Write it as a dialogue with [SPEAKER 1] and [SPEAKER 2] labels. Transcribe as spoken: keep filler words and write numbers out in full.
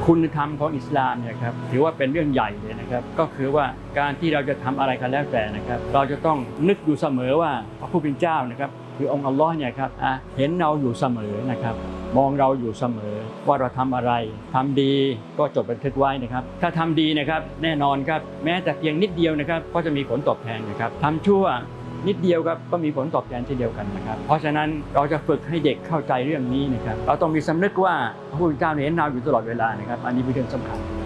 [SPEAKER 1] คุณธรรมของอิสลามเนี่ยครับถือว่าเป็นเรื่องใหญ่เลยนะครับก็คือว่าการที่เราจะทำอะไรกันแล้วแต่นะครับเราจะต้องนึกอยู่เสมอว่าพระผู้เป็นเจ้านะครับคือองค์อัลลอฮ์เนี่ยครับเห็นเราอยู่เสมอนะครับมองเราอยู่เสมอว่าเราทำอะไรทำดีก็จดบันทึกไว้นะครับถ้าทำดีนะครับแน่นอนครับแม้แต่เพียงนิดเดียวนะครับก็จะมีผลตอบแทนนะครับทำชั่วนิดเดียวครับก็มีผลตอบแทนเช่นเดียวกันนะครับเพราะฉะนั้นเราจะฝึกให้เด็กเข้าใจเรื่องนี้นะครับเราต้องมีสำนึกว่าพระผู้เป็นเจ้าเห็นเราอยู่ตลอดเวลานะครับอันนี้เป็นเรื่องสำคัญ